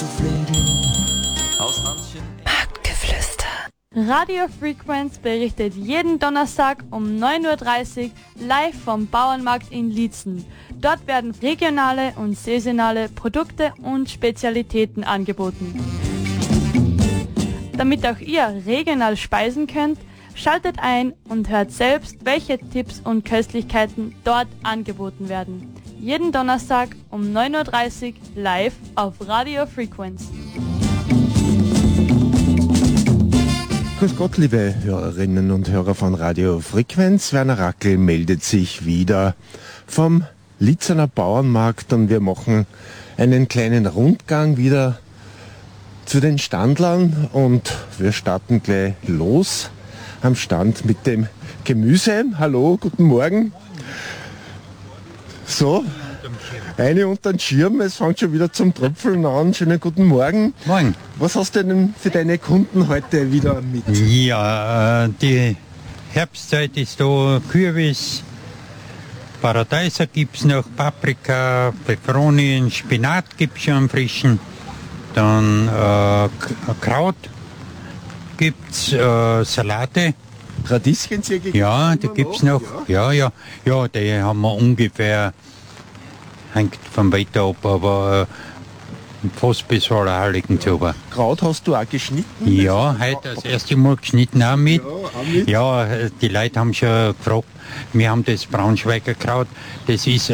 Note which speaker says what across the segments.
Speaker 1: Marktgeflüster. Radio Frequenz berichtet jeden Donnerstag um 9.30 Uhr live vom Bauernmarkt in Liezen. Dort werden regionale und saisonale Produkte und Spezialitäten angeboten. Damit auch ihr regional speisen könnt, schaltet ein und hört selbst, welche Tipps und Köstlichkeiten dort angeboten werden. Jeden Donnerstag um 9.30 Uhr live auf Radio Frequenz.
Speaker 2: Grüß Gott, liebe Hörerinnen und Hörer von Radio Frequenz. Werner Rackel meldet sich wieder vom Liezener Bauernmarkt und wir machen einen kleinen Rundgang wieder zu den Standlern und wir starten gleich los am Stand mit dem Gemüse. Hallo, guten Morgen. So, eine unter den Schirm, es fängt schon wieder zum Tröpfeln an. Schönen guten Morgen.
Speaker 3: Morgen.
Speaker 2: Was hast du denn für deine Kunden heute wieder mit?
Speaker 3: Ja, die Herbstzeit ist da, Kürbis, Paradeiser gibt es noch, Paprika, Peperoni, Spinat gibt es schon am frischen, dann Kraut gibt es, Salate.
Speaker 2: Radieschen gegeben?
Speaker 3: Ja, die gibt es noch. Ja, die haben wir ungefähr, hängt vom Wetter ab, aber fast bis Allerheiligen zu.
Speaker 2: Kraut hast du auch geschnitten?
Speaker 3: Ja, heute das erste Mal geschnitten auch mit. Ja, die Leute haben schon gefragt, wir haben das Braunschweiger Kraut, das ist,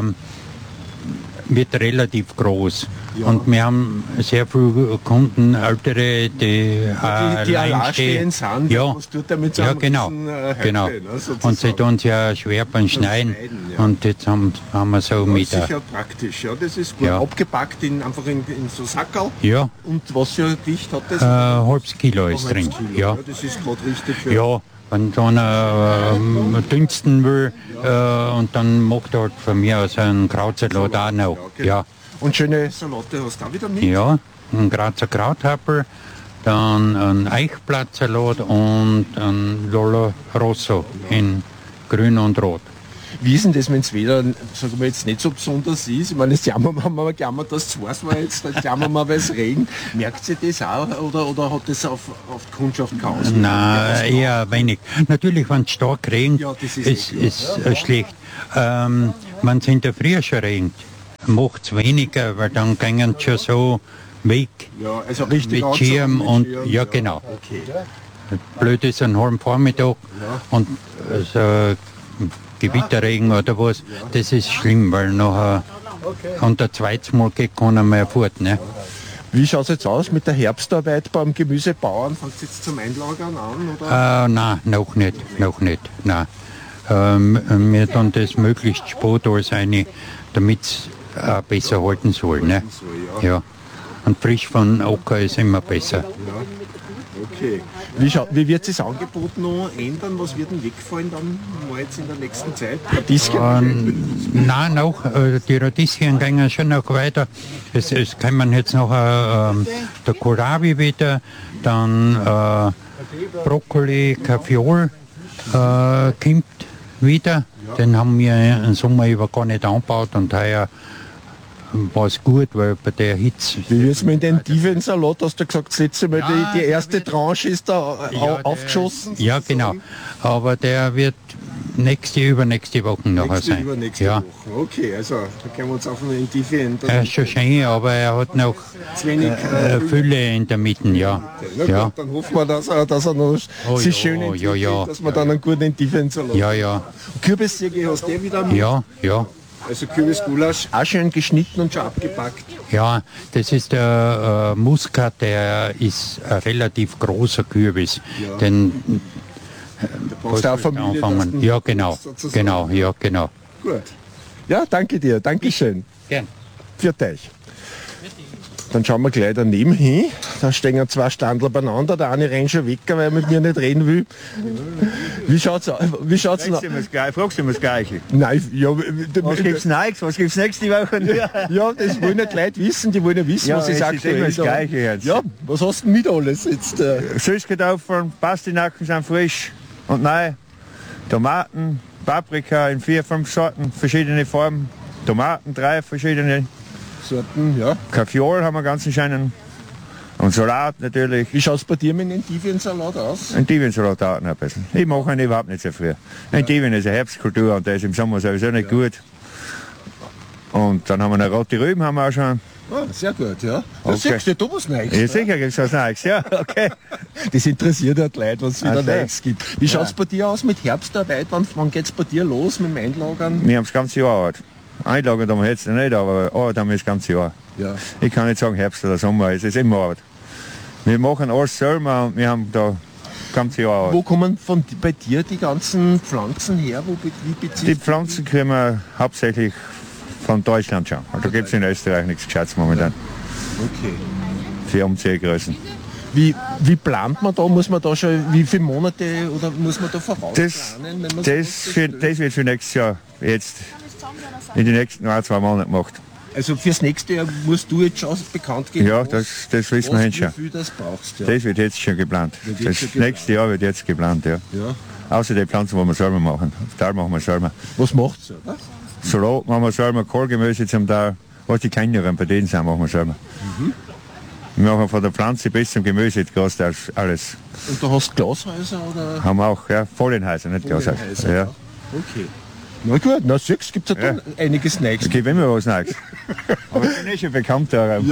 Speaker 3: wird relativ groß. Ja. Und wir haben sehr viele Kunden, ältere, die
Speaker 2: alleinstehend sind,
Speaker 3: ja, damit ja, genau. Genau. Und sie tun sich ja schwer beim Schneiden. Ja. Und jetzt haben wir so mit.
Speaker 2: Das ist ja praktisch, ja. Das ist gut abgepackt, einfach in so Sackerl.
Speaker 3: Ja.
Speaker 2: Und was für ein Gewicht hat das?
Speaker 3: Halbes Kilo ist drin.
Speaker 2: Kilo.
Speaker 3: Ja.
Speaker 2: Das ist gerade richtig für.
Speaker 3: Ja. Wenn dann dünsten will und dann macht er halt von mir aus einen Krautsalat auch noch.
Speaker 2: Genau. Ja. Und schöne Salate hast du auch wieder mit?
Speaker 3: Ja, ein Grazer Krauthappel, dann ein Eichblattsalat und ein Lolo Rosso in grün und rot.
Speaker 2: Wie ist denn das, wenn es wieder, sagen wir jetzt, nicht so besonders ist? Ich meine, jetzt jammern wir gejammert, dass es heiß war jetzt, jetzt jammern wir, weil es regnet. Merkt ihr das auch oder hat das auf die Kundschaft keine Auswirkungen?
Speaker 3: Nein, eher wenig. Natürlich, wenn es stark regnet, ist schlecht. Wenn es in der Früh schon regnet, macht es weniger, weil dann gehen sie schon so weg.
Speaker 2: Ja, also richtig
Speaker 3: mit Schirm und Schirm, ja genau.
Speaker 2: Okay.
Speaker 3: Blöd ist ein halben Vormittag und so Gewitterregen oder was, das ist schlimm, weil nachher unter zweites Mal geht keiner mehr fort. Ne?
Speaker 2: Wie schaut es jetzt aus mit der Herbstarbeit beim Gemüsebauern? Fängt es jetzt zum Einlagern an? Oder?
Speaker 3: Nein, noch nicht. Nein. Wir tun das möglichst spät alles rein, damit es besser halten soll. Ne? Ja. Und frisch von Acker ist immer besser.
Speaker 2: Ja. Okay. Wie wird sich das Angebot noch ändern? Was wird denn wegfallen dann mal jetzt in der nächsten Zeit?
Speaker 3: Nein, noch. Die Radieschen gehen schon noch weiter. Es kommen jetzt noch der Kohlrabi wieder, dann Brokkoli, Kaffeeol kommt wieder. Den haben wir im Sommer über gar nicht angebaut und heuer war es gut, weil bei der Hitze...
Speaker 2: Wie wird es mit den Tiefensalat, hast du gesagt, das letzte Mal, die erste Tranche ist da aufgeschossen?
Speaker 3: Ja, genau. Aber der wird übernächste Woche nachher sein.
Speaker 2: Übernächste Woche. Okay, also da können wir uns auf einen Tiefen...
Speaker 3: Er ist schon schön, aber er hat noch Fülle in der Mitte, ja.
Speaker 2: Okay. Gut, dann hoffen wir, dass er noch sich schön entwickelt, dass wir dann einen guten Tiefensalat haben.
Speaker 3: Ja.
Speaker 2: Kürbissäge hast du wieder mit?
Speaker 3: Ja.
Speaker 2: Also Kürbisgulasch auch schön geschnitten und schon abgepackt.
Speaker 3: Ja, das ist der Muskat, der ist ein relativ großer Kürbis. Ja. Den
Speaker 2: brauchst du auch Familie anfangen.
Speaker 3: Ja, genau.
Speaker 2: Gut. Ja, danke dir. Dankeschön.
Speaker 3: Gern.
Speaker 2: Für dich. Dann schauen wir gleich daneben hin. Da stehen zwei Standler beieinander. Der eine rennt schon weg, weil er mit mir nicht reden will. Wie schaut's aus?
Speaker 4: Fragst du mir das Gleiche?
Speaker 2: Nein, ja...
Speaker 4: Was gibt's Neues? Was gibt's nächste Woche?
Speaker 2: Ja, das wollen die Leute wissen. Die wollen ja wissen, was ist aktuell.
Speaker 4: Das Gleiche jetzt.
Speaker 2: Ja, was hast du denn mit alles jetzt?
Speaker 4: Süßkartoffeln, Pastinaken sind frisch und neu. Tomaten, Paprika in 4, 5 Sorten, verschiedene Formen. Tomaten, 3 verschiedene
Speaker 2: Sorten, ja.
Speaker 4: Kaffeeol haben wir ganz entscheidend. Und Salat natürlich.
Speaker 2: Wie schaut es bei dir mit dem Endiviensalat aus?
Speaker 4: Endiviensalat auch noch ein bisschen. Ich mache ihn überhaupt nicht so früh. Endivien ist eine Herbstkultur und der ist im Sommer sowieso nicht gut. Und dann haben wir noch rote Rüben haben wir auch schon.
Speaker 2: Ah, sehr gut, ja. Da
Speaker 4: Okay.
Speaker 2: siehst du was Neues.
Speaker 4: Ja, sicher gibt es was Neues, ja, okay.
Speaker 2: Das interessiert halt Leute, was es wieder
Speaker 4: Ach so.
Speaker 2: Neues gibt. Wie schaut es bei dir aus mit Herbstarbeit? Wann geht es bei dir los mit dem Einlagern?
Speaker 4: Wir haben das ganze Jahr Arbeit. Einlagen tun wir jetzt noch nicht, aber Arbeit haben wir das ganze Jahr.
Speaker 2: Ja.
Speaker 4: Ich kann nicht sagen Herbst oder Sommer, es ist immer Arbeit. Wir machen alles selber und wir haben da das ganze Jahr Arbeit.
Speaker 2: Wo kommen bei dir die ganzen Pflanzen her? Wie beziehst
Speaker 4: Die Pflanzen kriegen wir hauptsächlich von Deutschland schon. Da gibt es in Österreich nichts Gescheites momentan.
Speaker 2: Okay.
Speaker 4: Für Umziehgrößen.
Speaker 2: Wie plant man da? Muss man da schon, wie viele Monate oder muss man da vorausplanen? Wenn man
Speaker 4: Das wird für nächstes Jahr jetzt in den nächsten 2 Monaten gemacht.
Speaker 2: Also fürs nächste Jahr musst du jetzt schon bekannt geben,
Speaker 4: Ja, das wissen wir jetzt schon.
Speaker 2: wie viel das brauchst. Ja.
Speaker 4: Das wird jetzt schon geplant.
Speaker 2: Wird jetzt
Speaker 4: Das
Speaker 2: schon geplant.
Speaker 4: nächste Jahr wird jetzt geplant, ja.
Speaker 2: Ja.
Speaker 4: Außer die Pflanzen, die wir selber machen. Da machen wir selber.
Speaker 2: Was macht's? Oder?
Speaker 4: Salat machen wir selber, Kohlgemüse zum Teil. Was die kleineren bei denen sind, machen wir selber. Wir machen von der Pflanze bis zum Gemüse das alles.
Speaker 2: Und du hast Glashäuser oder?
Speaker 4: Haben wir auch, ja, Folienhäuser, nicht Gashäuser.
Speaker 2: Folienhäuser,
Speaker 4: Ja.
Speaker 2: Okay. Na gut, na 6 gibt es ja dann einiges Neues.
Speaker 4: Es gibt immer was Neues. Aber ich bin eh schon bekannt daran.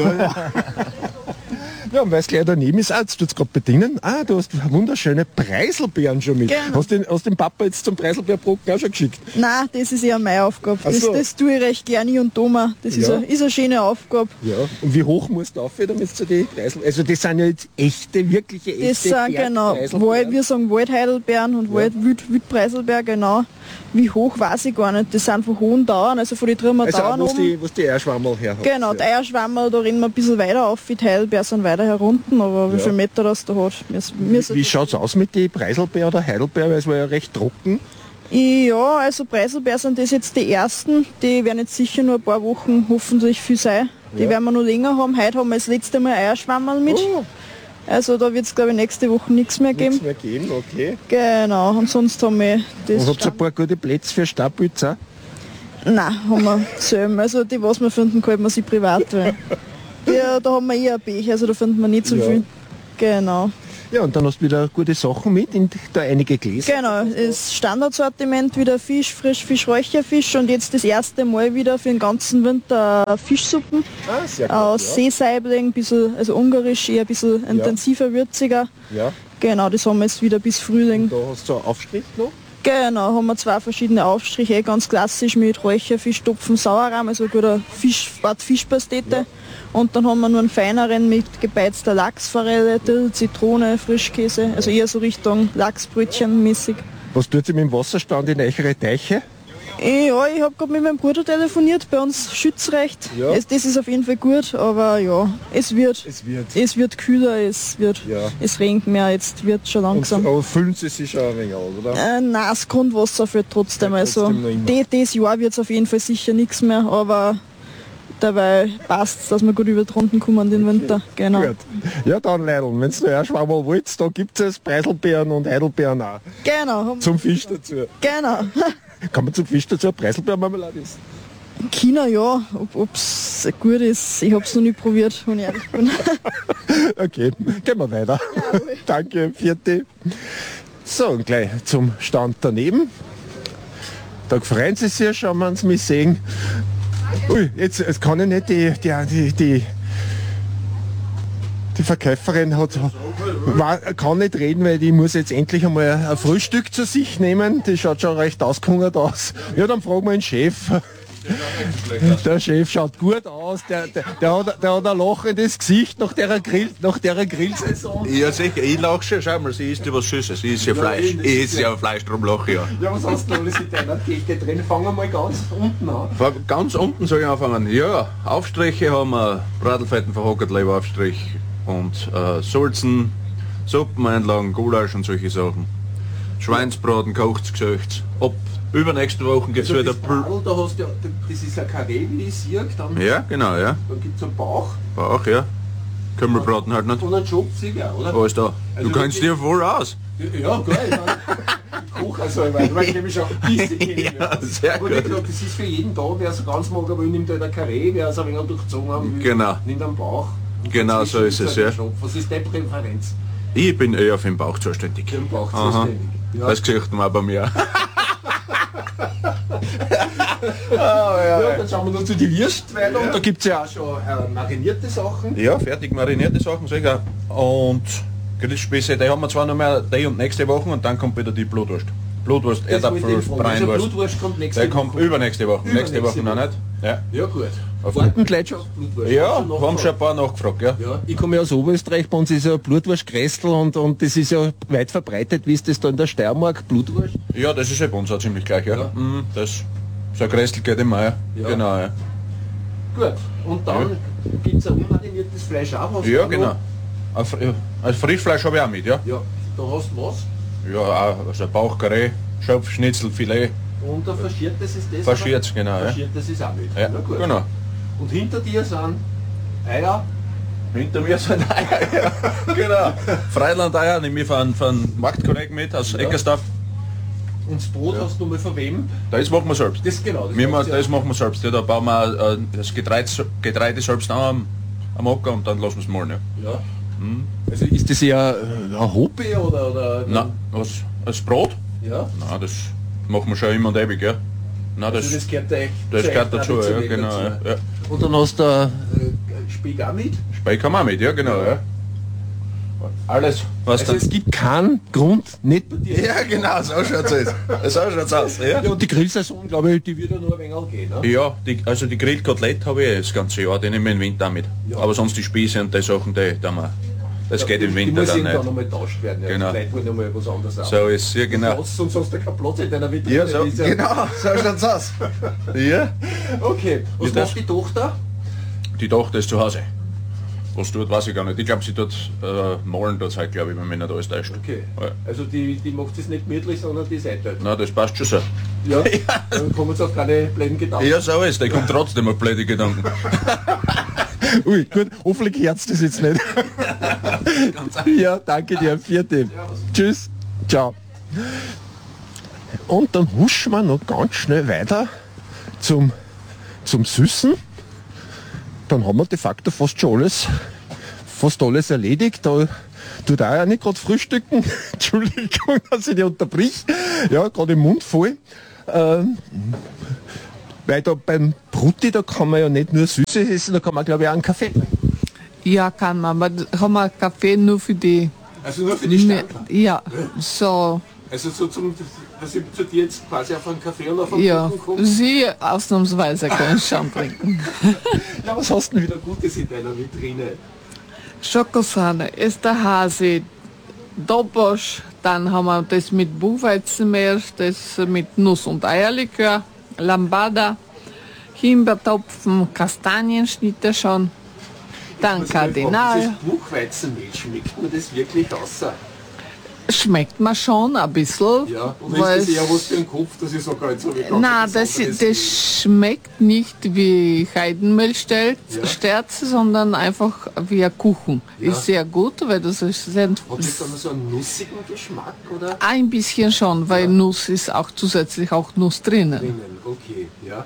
Speaker 2: Ja, und weil es gleich daneben ist, jetzt tut es gerade bedienen. Ah, du hast wunderschöne Preiselbeeren schon mit.
Speaker 5: Genau.
Speaker 2: Hast den Papa jetzt zum Preiselbeerbrocken auch schon geschickt?
Speaker 5: Nein, das ist eher meine Aufgabe.
Speaker 2: Ach so.
Speaker 5: Das tue ich recht gerne, ich und Thomas. Das
Speaker 2: Ja.
Speaker 5: ist eine schöne Aufgabe.
Speaker 2: Ja. Und wie hoch musst du auf, damit du die Preisel... Also das sind ja jetzt wirkliche
Speaker 5: Das sind genau, wir sagen Waldheidelbeeren und Wildpreiselbeer, genau. Wie hoch weiß ich gar nicht. Das sind von hohen Dauern, also von den Trümmer
Speaker 2: Also
Speaker 5: Dauern
Speaker 2: auch,
Speaker 5: oben.
Speaker 2: was die Eierschwammerl her hat.
Speaker 5: Genau, die Eierschwammerl, da rennen wir ein bisschen weiter auf, die Heidelbeer sind weiter herunten, aber wie
Speaker 2: Ja.
Speaker 5: viel Meter das da hat.
Speaker 2: Wie schaut es aus mit den Preiselbeer oder Heidelbeer? Weil es war ja recht trocken.
Speaker 5: Ja, also Preiselbeer sind das jetzt die ersten. Die werden jetzt sicher nur ein paar Wochen hoffentlich viel sein. Die werden wir noch länger haben. Heute haben wir das letzte Mal Eierschwammerl mit.
Speaker 2: Oh,
Speaker 5: Also da wird es glaube ich nächste Woche nichts mehr geben.
Speaker 2: nichts mehr geben, okay.
Speaker 5: Genau, und sonst haben wir das.
Speaker 2: Und habt ihr ein paar gute Plätze für Stabpizza?
Speaker 5: Nein, haben wir selber. Also die, was wir finden, kann man sich privat. Weil da haben wir eher ein Pech, also da finden wir nicht so
Speaker 2: Ja.
Speaker 5: viel. Genau.
Speaker 2: Ja, und dann hast du wieder gute Sachen mit, da einige Gläser.
Speaker 5: Genau, das Standardsortiment wieder Fisch, Frischfisch, Räucherfisch und jetzt das erste Mal wieder für den ganzen Winter Fischsuppen
Speaker 2: Ah, sehr gut.
Speaker 5: aus Seesaibling, bisschen, also ungarisch, eher ein bisschen intensiver, würziger.
Speaker 2: Ja.
Speaker 5: Genau, das haben wir jetzt wieder bis Frühling.
Speaker 2: Da hast du einen Aufstrich noch.
Speaker 5: Genau, haben wir 2 verschiedene Aufstriche, ganz klassisch mit Räucherfisch, Topfen, Sauerrahm, also guter Art Fischpastete. Und dann haben wir nur einen feineren mit gebeizter Lachsforelle, Dill, Zitrone, Frischkäse, also eher so Richtung Lachsbrötchen mäßig.
Speaker 2: Was tut sie mit dem Wasserstand in eichere Teiche?
Speaker 5: Ja, ich habe gerade mit meinem Bruder telefoniert, bei uns Schützrecht.
Speaker 2: Ja.
Speaker 5: Das ist auf jeden Fall gut, aber ja, es wird kühler, es regnet mehr, jetzt wird schon langsam.
Speaker 2: Aber füllen sie sich schon ein wenig aus, oder?
Speaker 5: Nein, das Grundwasser fehlt trotzdem.
Speaker 2: Ja,
Speaker 5: Also
Speaker 2: trotzdem noch immer.
Speaker 5: dieses Jahr wird es auf jeden Fall sicher nichts mehr, aber dabei passt es, dass wir gut über die Runden kommen den Winter. Genau.
Speaker 2: Gut. Ja, dann Leidl, wenn du Eierschwammerl wollt, da gibt es Preiselbeeren und Heidelbeeren auch.
Speaker 5: Genau.
Speaker 2: Zum Fisch dazu.
Speaker 5: Genau.
Speaker 2: Kann man zum Fisch dazu eine Preiselbeermarmelade essen?
Speaker 5: China ja, ob es gut ist, ich habe es noch nicht probiert, wenn ich ehrlich bin.
Speaker 2: Okay, gehen wir weiter. Danke, vierte. So, und gleich zum Stand daneben. Da freuen sie sich schon, wenn sie mich sehen. Ui, jetzt kann ich nicht die Verkäuferin kann nicht reden, weil die muss jetzt endlich einmal ein Frühstück zu sich nehmen. Die schaut schon recht ausgehungert aus. Ja, dann fragen wir den Chef. Der Chef schaut gut aus, der hat ein lachendes Gesicht nach der Grillsaison.
Speaker 6: Ja sicher, ich lache schon, schau mal, sie isst ja was Süßes, sie isst ja Fleisch. Ich esse ja Fleisch, drum lache ich ja.
Speaker 2: Ja, was hast du alles in deiner Theke drin? Fangen wir mal ganz unten an.
Speaker 6: Ganz unten soll ich anfangen. Ja, Aufstriche haben wir, Bradelfetten verhockert, Leiberaufstrich und Sulzen, Suppeneinlagen, Gulasch und solche Sachen. Schweinsbraten, kochtes Gesicht. Ab übernächste Woche geht's wieder.
Speaker 2: Da hast du, das ist ein Karree, wie ich sehe. Dann,
Speaker 6: Ja, genau, ja.
Speaker 2: dann gibt es einen Bauch.
Speaker 6: Bauch, ja. Kümmelbraten halt nicht.
Speaker 7: Und ein Schopfziger, oder?
Speaker 6: Alles da.
Speaker 7: Also
Speaker 6: Du kennst dir voll aus.
Speaker 7: Ja, geil. Ich koche also, weil ich nämlich auch ein bisschen kenne.
Speaker 6: Ja, sehr
Speaker 7: Aber
Speaker 6: gut.
Speaker 7: wie gesagt, das ist für jeden da, wer so ganz mager will, nimmt halt ein Karree, wer es ein wenig durchzogen haben will,
Speaker 6: Genau.
Speaker 7: nimmt einen Bauch. Und
Speaker 6: Genau
Speaker 7: dazwischen
Speaker 6: so ist es,
Speaker 7: halt
Speaker 6: ja.
Speaker 7: der Schopf. Was ist deine Präferenz?
Speaker 6: Ich bin eher für den Bauch zuständig.
Speaker 7: Für den Bauch
Speaker 6: Aha.
Speaker 7: zuständig. Ja.
Speaker 6: Das sieht man auch bei mir.
Speaker 7: Ja, dann schauen wir noch zu die Wurst weiter. Und da gibt es ja auch schon marinierte Sachen.
Speaker 6: Ja, fertig marinierte Sachen sicher. Und Grillspieße, die haben wir zwar noch mehr die und nächste Woche und dann kommt wieder die Blutwurst. Blutwurst,
Speaker 7: Das wollte ich
Speaker 6: Erdapfel,
Speaker 7: fragen. Also
Speaker 6: Breinwurst.
Speaker 7: Blutwurst kommt nächste
Speaker 6: Der kommt
Speaker 7: Woche.
Speaker 6: übernächste Woche. Nächste
Speaker 7: Übernächste
Speaker 6: Woche noch nicht. Ja,
Speaker 7: Ja gut.
Speaker 6: Auf-
Speaker 7: Warten gleich schon auf Blutwurst.
Speaker 6: ja
Speaker 7: Hast du
Speaker 6: haben
Speaker 7: nachgefragt?
Speaker 6: schon ein paar nachgefragt. Ja.
Speaker 7: Ja.
Speaker 8: Ich komme ja aus Oberösterreich, bei uns ist ja Blutwurst-Grästl und das ist ja weit verbreitet. Wie ist das da in der Steiermark? Blutwurst?
Speaker 6: Ja, das ist ja bei uns auch ziemlich gleich. Ja.
Speaker 7: Ja.
Speaker 6: Das, so ein Grästel geht immer. Ja.
Speaker 7: Ja.
Speaker 6: Genau. Ja,
Speaker 7: Gut. Und dann gibt es ein unmariniertes Fleisch auch. Hast du
Speaker 6: ja
Speaker 7: auch
Speaker 6: genau.
Speaker 7: noch?
Speaker 6: Also Frischfleisch habe ich auch mit. Ja,
Speaker 7: Ja. Da hast du was.
Speaker 6: ja auch, also Bauchkarree, Schopf, Schnitzel, Filet.
Speaker 7: Und ein Faschiertes ist das?
Speaker 6: Verschiert,
Speaker 7: oder?
Speaker 6: genau. Ja.
Speaker 7: Faschiertes ist auch mit.
Speaker 6: Ja,
Speaker 7: Na gut.
Speaker 6: genau.
Speaker 7: Und hinter dir sind Eier.
Speaker 6: Hinter mir sind Eier, ja. Genau. Freiland-Eier nehme ich von Marktkollegen mit aus Eckersdorf.
Speaker 7: Und das Brot hast du mal von wem?
Speaker 6: Das machen wir selbst.
Speaker 7: Das genau. Das
Speaker 6: Das
Speaker 7: macht's ja.
Speaker 6: machen wir selbst. Ja, da bauen wir das Getreide selbst an am Acker und dann lassen wir es malen. Ja.
Speaker 7: Ja.
Speaker 8: Also ist das ja ein Hobby?
Speaker 7: Oder
Speaker 6: Na, das Brot?
Speaker 7: Ja.
Speaker 6: Na, das machen wir schon immer und ewig, ja. Na,
Speaker 7: Also das gehört echt.
Speaker 6: das
Speaker 7: sehr
Speaker 6: gehört dazu, ja,
Speaker 7: traditionell
Speaker 6: genau.
Speaker 7: dazu.
Speaker 6: Ja. Ja.
Speaker 8: Und dann hast du
Speaker 7: Speck auch mit.
Speaker 6: Speck haben wir auch mit, ja, genau. Ja. Alles, was
Speaker 8: also
Speaker 6: dann...
Speaker 8: es gibt keinen Grund, nicht bei dir.
Speaker 6: Ja, genau, so schaut's aus. So schaut's aus, ja.
Speaker 8: Ja, und die Grillsaison, glaube ich, die
Speaker 7: Die wird ja nur ein wenig gehen. Ne?
Speaker 6: Ja, also die Grillkotelett habe ich das ganze Jahr, die nehmen wir im Winter auch mit.
Speaker 7: Ja.
Speaker 6: Aber sonst die Spieße und die Sachen, die tun wir. Das geht im
Speaker 7: Die
Speaker 6: Winter
Speaker 7: muss
Speaker 6: dann
Speaker 7: irgendwann
Speaker 6: nicht.
Speaker 7: nochmal getauscht werden. Ja.
Speaker 6: Genau.
Speaker 7: Vielleicht wollen nochmal was anderes auch.
Speaker 6: So ist ja genau.
Speaker 7: Sonst hast du keinen Platz in deiner Vitrine.
Speaker 6: Ja, so,
Speaker 7: Das ist
Speaker 6: genau, so schaut's aus. Ja.
Speaker 7: Okay. Was
Speaker 6: Ja, das-
Speaker 7: macht die Tochter?
Speaker 6: Die Tochter ist zu Hause. Was tut, weiß ich gar nicht. Ich glaube, sie tut malen dort halt, glaube ich, wenn mich nicht alles täuscht.
Speaker 7: Okay.
Speaker 6: Ja.
Speaker 7: Also die macht es nicht gemütlich, sondern die Seite.
Speaker 6: Na, das passt schon so.
Speaker 7: Ja. Dann kommen jetzt auf keine blöden Gedanken.
Speaker 6: Ja, so ist. Der kommt trotzdem auf blöde Gedanken.
Speaker 8: Ui, gut, hoffentlich hört das jetzt nicht. Ja, danke dir, vierte. Tschüss, ciao. Und dann huschen wir noch ganz schnell weiter zum Süßen. Dann haben wir de facto fast alles erledigt. Da tut auch nicht gerade frühstücken. Entschuldigung, dass ich dich unterbrich. Ja, gerade im Mund voll. Weil da beim Brutti, da kann man ja nicht nur Süßes essen, da kann man glaube ich auch einen Kaffee trinken.
Speaker 9: Ja, kann man, aber haben wir Kaffee nur für die...
Speaker 7: Also nur für die Standard.
Speaker 9: Ja, so,
Speaker 7: Also so dass ich zu dir jetzt quasi auf einen Kaffee und auf einen
Speaker 9: ja.
Speaker 7: Kuchen komme.
Speaker 9: Sie ausnahmsweise können schon trinken.
Speaker 7: Ja, was hast du denn wieder Gutes in deiner Vitrine?
Speaker 9: Schokosahne, Esterhazy, Dobosch, dann haben wir das mit Buchweizenmehl, das mit Nuss- und Eierlikör, Lambada, Himbeertopfen, Kastanienschnitte schon, dann Kardinal.
Speaker 7: Dieses Buchweizenmehl, schmeckt mir das wirklich außer?
Speaker 9: Schmeckt mir schon ein bisschen.
Speaker 7: Ja, und
Speaker 9: weil
Speaker 7: ist das
Speaker 9: es-
Speaker 7: eher was für den Kopf, dass ich sage, jetzt habe ich
Speaker 9: Nein, das schmeckt nicht wie Heidenmehlsterze, sondern einfach wie ein Kuchen.
Speaker 7: Ja.
Speaker 9: Ist sehr gut, weil das ist sehr,
Speaker 7: Hat das dann so einen nussigen Geschmack oder?
Speaker 9: ein bisschen schon, weil Nuss ist auch zusätzlich auch Nuss drinnen.
Speaker 7: Drinnen, okay, ja.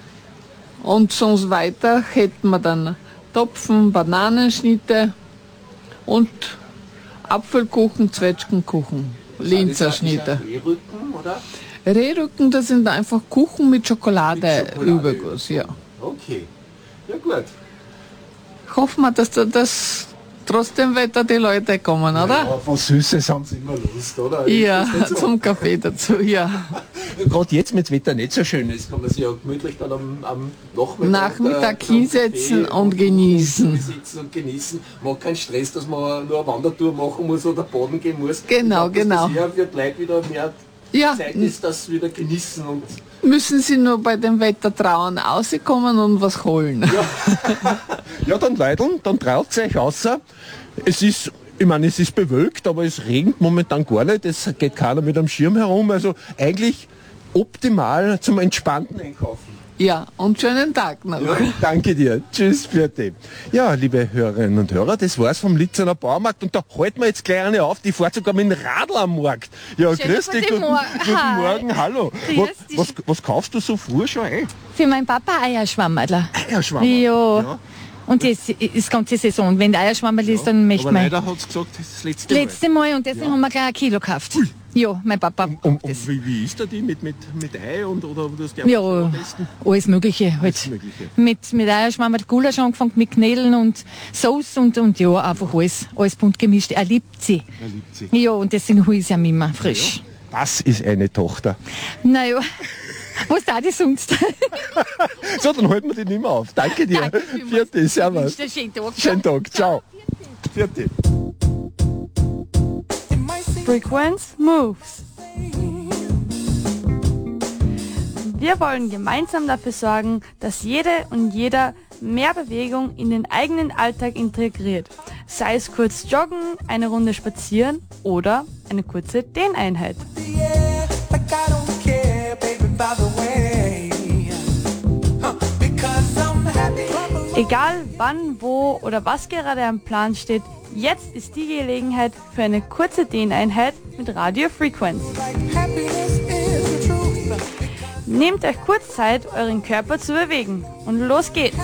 Speaker 9: Und sonst weiter hätten wir dann Topfen, Bananenschnitte und Apfelkuchen, Zwetschgenkuchen, Linzerschnitte.
Speaker 7: Rehrücken, oder?
Speaker 9: Rehrücken, das sind einfach Kuchen mit Schokolade,
Speaker 7: Schokolade
Speaker 9: Überguss, ja.
Speaker 7: Okay, ja gut.
Speaker 9: Hoffen wir, dass das trotzdem weiter die Leute kommen, oder?
Speaker 7: Ja, von Süßes haben sie immer Lust, oder?
Speaker 9: Ja,
Speaker 7: Ist das nicht so?
Speaker 9: zum Kaffee dazu, ja.
Speaker 8: Gerade jetzt mit dem Wetter nicht so schön ist.
Speaker 7: Das kann man sich ja gemütlich dann am Nachmittag,
Speaker 9: Nachmittag
Speaker 7: zum
Speaker 9: hinsetzen
Speaker 7: Kaffee
Speaker 9: und genießen.
Speaker 7: Sitzen und genießen. Man hat keinen Stress, dass man nur eine Wandertour machen muss oder baden gehen muss.
Speaker 9: Genau,
Speaker 7: ich glaub,
Speaker 9: genau.
Speaker 7: dass das eher für die Leute wieder mehr
Speaker 9: Ja,
Speaker 7: Zeit ist, das wieder genießen und
Speaker 9: müssen Sie nur bei dem Wetter trauen, rauskommen und was holen.
Speaker 8: Ja, dann Leideln, dann traut es euch raus. Es ist, ich meine, es ist bewölkt, aber es regnet momentan gar nicht. Es geht keiner mit einem Schirm herum. Also eigentlich optimal zum entspannten Einkaufen.
Speaker 9: Ja, und schönen Tag noch.
Speaker 8: Ja, danke dir. Tschüss, vierte. Ja, liebe Hörerinnen und Hörer, das war's vom Litzener Bauernmarkt und da halten wir jetzt gleich eine auf, die fährt sogar mit dem Radl am Markt. Ja, grüß dich, guten Morgen, hallo. Was kaufst du so früh schon ein?
Speaker 10: Für meinen Papa Eierschwammerl.
Speaker 8: Eierschwammerl?
Speaker 10: Ja. Und das ist ganze Saison. Wenn der Eierschwammerl ist, dann möchte man.
Speaker 8: Aber leider hat es gesagt, das ist das letzte Mal.
Speaker 10: Letzte Mal und deswegen haben wir gleich 1 Kilo gekauft. Ui. Ja, mein Papa.
Speaker 8: Und wie ist da die mit Ei und oder das
Speaker 10: ja, alles Mögliche halt. Mit Eierschwammerl, Gulasch angefangen, mit Knädeln und Sauce und ja, einfach alles bunt gemischt. Er liebt sie. Ja, und deswegen hole ich sie ihm immer frisch.
Speaker 8: Ja, das ist eine Tochter.
Speaker 10: Naja. Was da die sonst?
Speaker 8: So, dann halten wir die nicht mehr auf. Danke dir. Vierte, servus.
Speaker 10: Schönen Tag.
Speaker 8: Schönen Tag, ciao. Vierte.
Speaker 1: Frequenz Moves. Wir wollen gemeinsam dafür sorgen, dass jede und jeder mehr Bewegung in den eigenen Alltag integriert. Sei es kurz joggen, eine Runde spazieren oder eine kurze Dehneinheit. Egal wann, wo oder was gerade am Plan steht, jetzt ist die Gelegenheit für eine kurze Dehneinheit mit Radio Frequenz. Nehmt euch kurz Zeit, euren Körper zu bewegen und los geht's!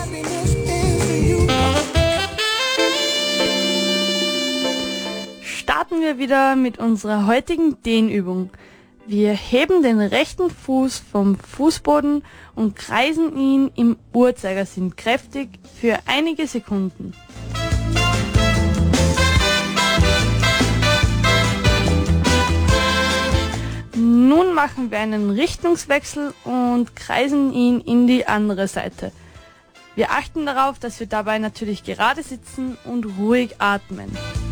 Speaker 1: Starten wir wieder mit unserer heutigen Dehnübung. Wir heben den rechten Fuß vom Fußboden und kreisen ihn im Uhrzeigersinn kräftig für einige Sekunden. Nun machen wir einen Richtungswechsel und kreisen ihn in die andere Seite. Wir achten darauf, dass wir dabei natürlich gerade sitzen und ruhig atmen.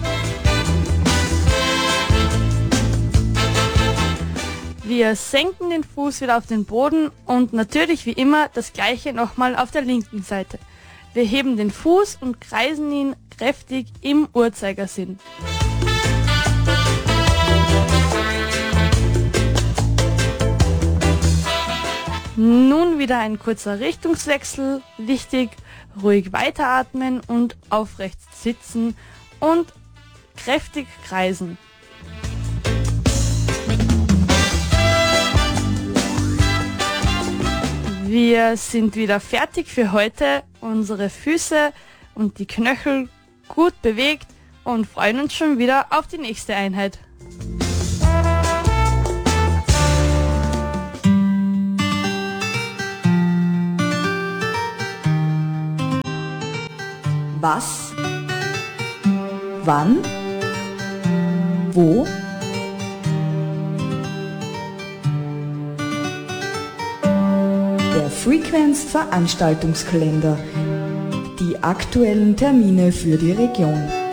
Speaker 1: Wir senken den Fuß wieder auf den Boden und natürlich wie immer das gleiche nochmal auf der linken Seite. Wir heben den Fuß und kreisen ihn kräftig im Uhrzeigersinn. Nun wieder ein kurzer Richtungswechsel. Wichtig, ruhig weiteratmen und aufrecht sitzen und kräftig kreisen. Wir sind wieder fertig für heute. Unsere Füße und die Knöchel gut bewegt und freuen uns schon wieder auf die nächste Einheit.
Speaker 11: Was? Wann? Wo? Der Frequenz Veranstaltungskalender. Die aktuellen Termine für die Region.